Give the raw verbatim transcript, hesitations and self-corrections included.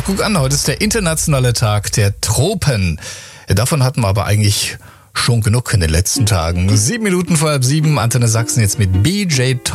guck an, heute ist der internationale Tag der Tropen. Davon hatten wir aber eigentlich schon genug in den letzten Tagen. Sieben Minuten vor halb sieben, Antenne Sachsen jetzt mit B J Top.